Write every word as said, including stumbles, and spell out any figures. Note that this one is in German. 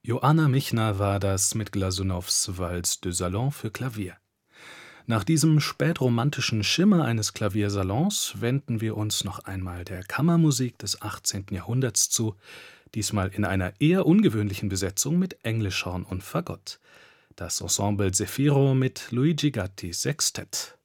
Joanna Michner war das mit Glasunows Valse de Salon für Klavier. Nach diesem spätromantischen Schimmer eines Klaviersalons wenden wir uns noch einmal der Kammermusik des achtzehnten Jahrhunderts zu, diesmal in einer eher ungewöhnlichen Besetzung mit Englischhorn und Fagott. Das Ensemble Zefiro mit Luigi Gattis Sextett.